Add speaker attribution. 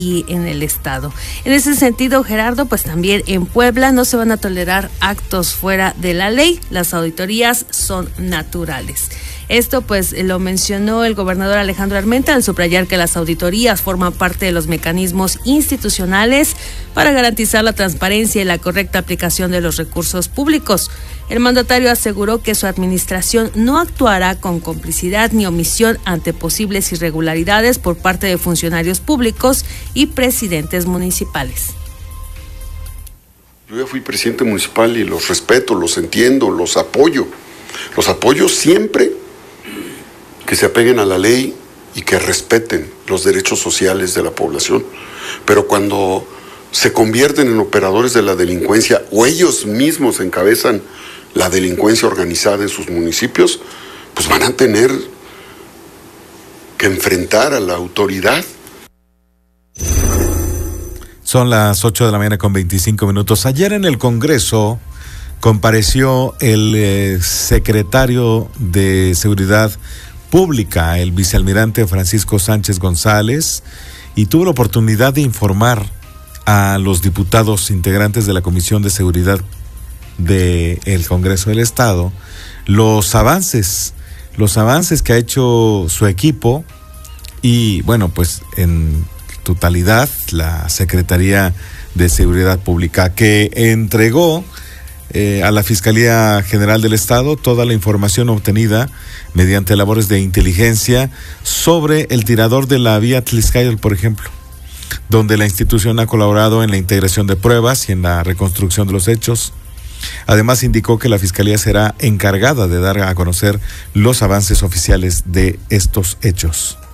Speaker 1: y en el estado. En ese sentido, Gerardo, pues también en Puebla no se van a tolerar actos fuera de la ley. Las auditorías son naturales. Esto pues lo mencionó el gobernador Alejandro Armenta al subrayar que las auditorías forman parte de los mecanismos institucionales para garantizar la transparencia y la correcta aplicación de los recursos públicos. El mandatario aseguró que su administración no actuará con complicidad ni omisión ante posibles irregularidades por parte de funcionarios públicos y presidentes municipales.
Speaker 2: Yo ya fui presidente municipal y los respeto, los entiendo, los apoyo. Los apoyo siempre que se apeguen a la ley y que respeten los derechos sociales de la población. Pero cuando se convierten en operadores de la delincuencia o ellos mismos encabezan la delincuencia organizada en sus municipios, pues van a tener que enfrentar a la autoridad.
Speaker 3: Son las 8:25 a.m. Ayer en el Congreso compareció el secretario de Seguridad Pública, el vicealmirante Francisco Sánchez González, y tuvo la oportunidad de informar a los diputados integrantes de la Comisión de Seguridad del Congreso del Estado los avances que ha hecho su equipo y, bueno, pues en totalidad la Secretaría de Seguridad Pública, que entregó a la Fiscalía General del Estado toda la información obtenida mediante labores de inteligencia sobre el tirador de la vía Tlixcayotl, por ejemplo, donde la institución ha colaborado en la integración de pruebas y en la reconstrucción de los hechos. Además, indicó que la Fiscalía será encargada de dar a conocer los avances oficiales de estos hechos.